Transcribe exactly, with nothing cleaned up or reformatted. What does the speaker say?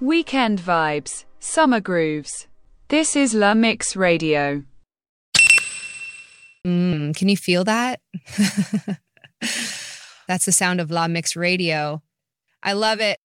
Weekend vibes, summer grooves. This is La Mix Radio. Mm, can you feel that? That's the sound of La Mix Radio. I love it.